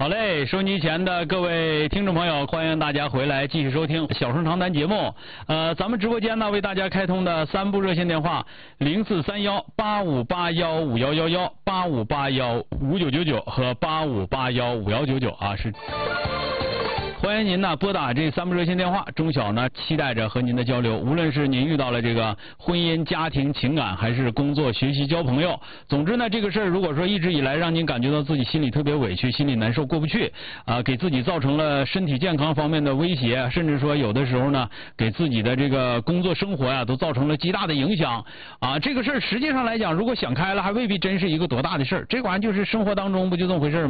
好嘞，收音机前的各位听众朋友，欢迎大家回来继续收听小声长谈节目。咱们直播间呢为大家开通的3部热线电话：043185815111、85815999和85815199啊是。欢迎您呢拨打这3部热线电话，钟晓呢期待着和您的交流。无论是您遇到了这个婚姻、家庭、情感，还是工作、学习、交朋友，总之呢这个事儿如果说一直以来让您感觉到自己心里特别委屈、心里难受、过不去给自己造成了身体健康方面的威胁，甚至说有的时候呢给自己的这个工作生活呀都造成了极大的影响这个事儿实际上来讲，如果想开了，还未必真是一个多大的事儿。这玩意儿就是生活当中不就这么回事吗？